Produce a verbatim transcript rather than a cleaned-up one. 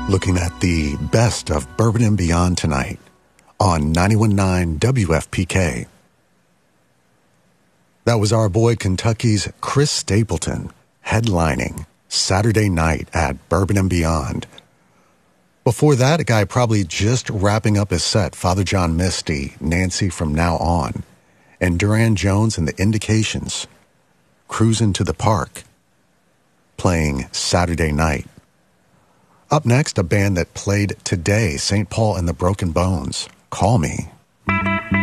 Looking at the best of Bourbon and Beyond tonight on ninety-one point nine W F P K. That was our boy Kentucky's Chris Stapleton headlining Saturday night at Bourbon and Beyond. Before that, a guy probably just wrapping up his set, Father John Misty, Nancy From Now On, and Duran Jones and the Indications, Cruising to the Park, playing Saturday night. Up next, a band that played today, Saint Paul and the Broken Bones, Call Me.